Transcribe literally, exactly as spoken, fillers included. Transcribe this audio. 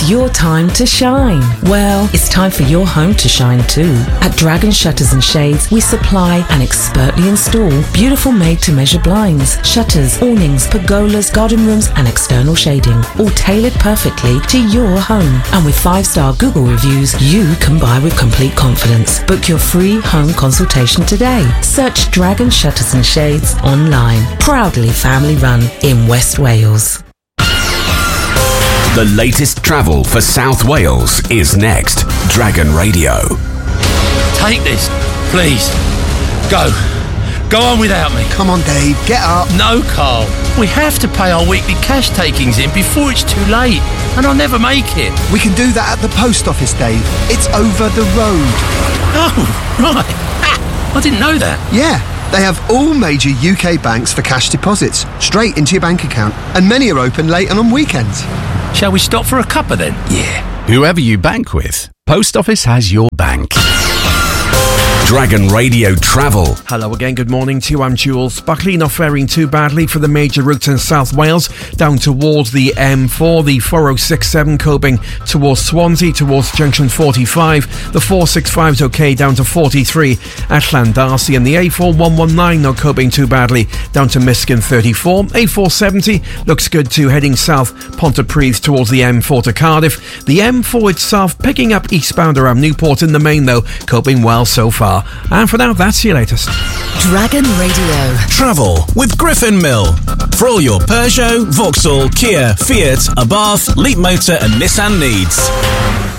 It's your time to shine. Well, it's time for your home to shine too. At Dragon Shutters and Shades, we supply and expertly install beautiful made-to-measure blinds, shutters, awnings, pergolas, garden rooms and external shading, all tailored perfectly to your home. And with five-star Google reviews, you can buy with complete confidence. Book your free home consultation today. Search Dragon Shutters and Shades online. Proudly family run in West Wales. The latest travel for South Wales is next. Dragon Radio. Take this, please. Go. Go on without me. Come on, Dave, get up. No, Carl. We have to pay our weekly cash takings in before it's too late, and I'll never make it. We can do that at the post office, Dave. It's over the road. Oh, right. Ah, I didn't know that. Yeah. They have all major U K banks for cash deposits, straight into your bank account, and many are open late and on weekends. Shall we stop for a cuppa then? Yeah. Whoever you bank with, Post Office has your bank. Dragon Radio Travel. Hello again, good morning to you, I'm Jules Buckley. Not faring too badly for the major routes in South Wales, down towards the M four, the four oh six seven Coping towards Swansea, towards junction forty-five. The four sixty-five is okay, down to forty-three at Llandarcy, and the A four one nineteen not coping too badly, down to Miskin thirty-four. A four seventy looks good too, heading south Pontypridd towards the M four to Cardiff. The M four itself picking up eastbound around Newport in the main though, coping well so far. And for now, that's your latest. Dragon Radio. Travel with Griffin Mill. For all your Peugeot, Vauxhall, Kia, Fiat, Abarth, Leap Motor and Nissan needs.